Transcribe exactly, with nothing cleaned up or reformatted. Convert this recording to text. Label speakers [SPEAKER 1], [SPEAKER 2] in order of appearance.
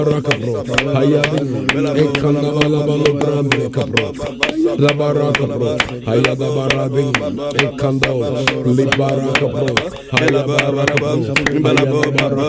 [SPEAKER 1] Rakabro, Hayadin, Ekandabalabalu Brande Cabro, Labarakabro, Hayadabarabin, Ekandao, Libarakabro, Hayabarakabro,